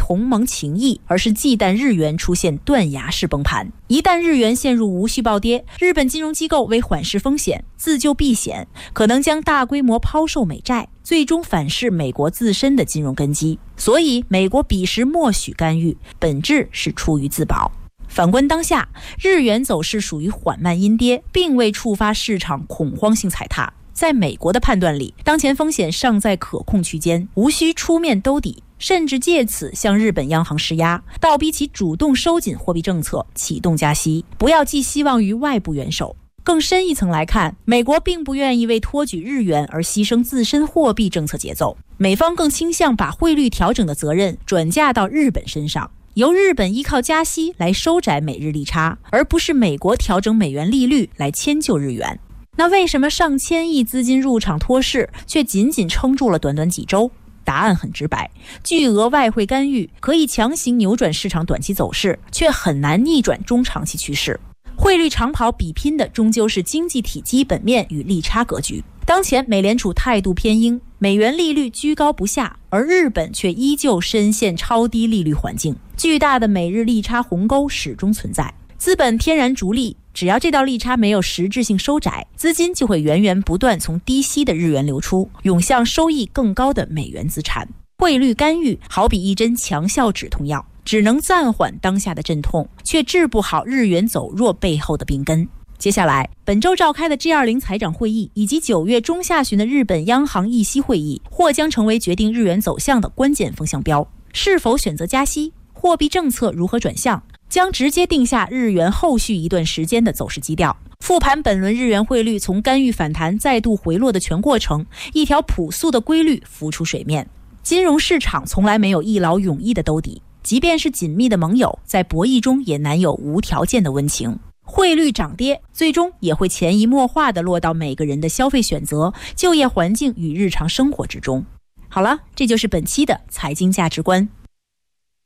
同盟情谊，而是忌惮日元出现断崖式崩盘。一旦日元陷入无序暴跌，日本金融机构为缓释风险、自救避险，可能将大规模抛售美债，最终反噬美国自身的金融根基。所以美国彼时默许干预，本质是出于自保。反观当下，日元走势属于缓慢阴跌，并未触发市场恐慌性踩踏。在美国的判断里，当前风险尚在可控区间，无需出面兜底，甚至借此向日本央行施压，倒逼其主动收紧货币政策，启动加息，不要寄希望于外部元首。更深一层来看，美国并不愿意为托举日元而牺牲自身货币政策节奏，美方更倾向把汇率调整的责任转嫁到日本身上，由日本依靠加息来收窄美日利差，而不是美国调整美元利率来迁就日元。那为什么上千亿资金入场托市，却仅仅撑住了短短几周？答案很直白，巨额外汇干预可以强行扭转市场短期走势，却很难逆转中长期趋势。汇率长跑比拼的终究是经济体基本面与利差格局。当前美联储态度偏鹰，美元利率居高不下，而日本却依旧深陷超低利率环境，巨大的美日利差鸿沟始终存在。资本天然逐利，只要这道利差没有实质性收窄，资金就会源源不断从低息的日元流出，涌向收益更高的美元资产。汇率干预好比一针强效止痛药，只能暂缓当下的阵痛，却治不好日元走弱背后的病根。接下来，本周召开的 G20 财长会议以及9月中下旬的日本央行议息会议，或将成为决定日元走向的关键风向标。是否选择加息，货币政策如何转向，将直接定下日元后续一段时间的走势基调。复盘本轮日元汇率从干预反弹再度回落的全过程，一条朴素的规律浮出水面：金融市场从来没有一劳永逸的兜底，即便是紧密的盟友，在博弈中也难有无条件的温情。汇率涨跌最终也会潜移默化地落到每个人的消费选择、就业环境与日常生活之中。好了，这就是本期的财经价值观。